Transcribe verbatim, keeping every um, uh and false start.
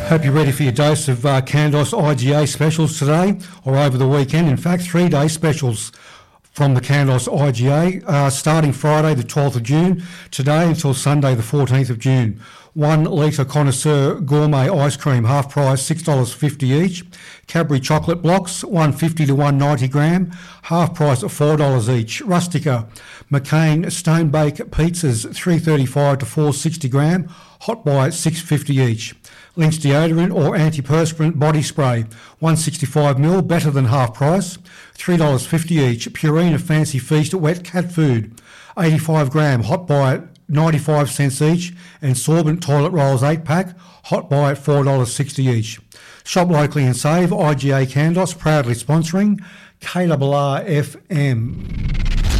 Hope you're ready for your dose of uh, Candos I G A specials today or over the weekend. In fact, three-day specials from the Candos I G A, uh, starting Friday the twelfth of June, today until Sunday the fourteenth of June. One litre Connoisseur Gourmet Ice Cream, half price, six dollars fifty each. Cadbury Chocolate Blocks, one fifty to one ninety gram, half price at four dollars each. Rustica McCain Stone Bake Pizzas, three thirty-five to four sixty gram, hot buy at six fifty each. Lynx deodorant or antiperspirant body spray, one sixty-five mil, better than half price, three dollars fifty each. Purina Fancy Feast wet cat food, eighty-five gram, hot buy at ninety-five cents each, and Sorbent toilet rolls eight pack, hot buy at four dollars sixty each. Shop locally and save. I G A Candos proudly sponsoring K R R F M.